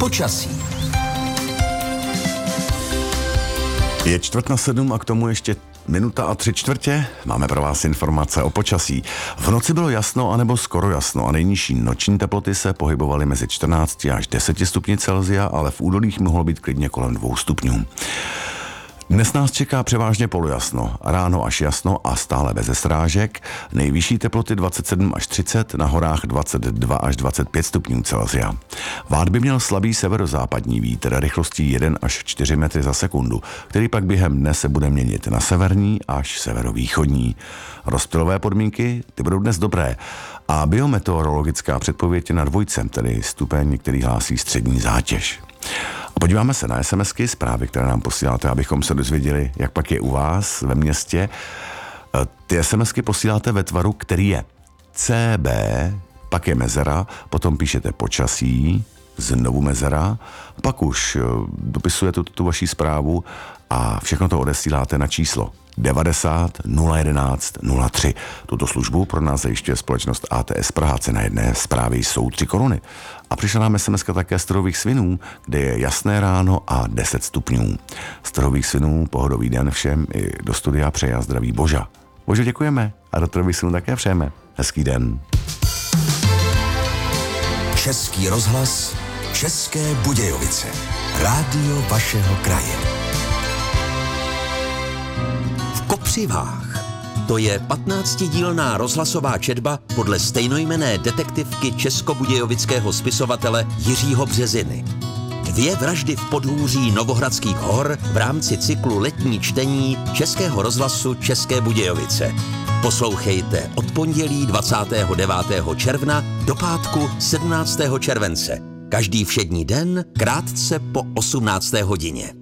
Počasí. Je 6:45 a k tomu ještě minuta a 3/4. Máme pro vás informace o počasí. V noci bylo jasno anebo skoro jasno a nejnižší noční teploty se pohybovaly mezi 14 až 10 stupni Celsia, ale v údolích mohlo být klidně kolem 2 stupňů. Dnes nás čeká převážně polojasno, ráno až jasno a stále bez srážek, nejvyšší teploty 27 až 30, na horách 22 až 25 stupňů Celsia. Vád by měl slabý severozápadní vítr rychlostí 1 až 4 metry za sekundu, který pak během dne se bude měnit na severní až severovýchodní. Rozptylové podmínky, ty budou dnes dobré a biometeorologická předpověď je na 2, tedy stupeň, který hlásí střední zátěž. A podíváme se na SMSky, zprávy, které nám posíláte, abychom se dozvěděli, jak pak je u vás ve městě. Ty SMSky posíláte ve tvaru, který je CB, pak je mezera, potom píšete počasí, znovu mezera, pak už dopisujete tu vaši zprávu a všechno to odesíláte na číslo 90 011 03. Tuto službu pro nás zajišťuje společnost ATS Praha. Cena jedné zprávy jsou 3 koruny. A přišla nám SMSka také z Trhových Svinů, kde je jasné ráno a 10 stupňů. Z Trhových Svinů pohodový den všem i do studia přeje a zdraví Boža. Bože, děkujeme a do Trhových Svinů také přejeme. Hezký den. Český rozhlas, České Budějovice. Rádio vašeho kraje. Kopřivách. To je 15dílná rozhlasová četba podle stejnojmenné detektivky českobudějovického spisovatele Jiřího Březiny. 2 vraždy v podhůří Novohradských hor v rámci cyklu Letní čtení Českého rozhlasu České Budějovice. Poslouchejte od pondělí 29. června do pátku 17. července. Každý všední den krátce po 18. hodině.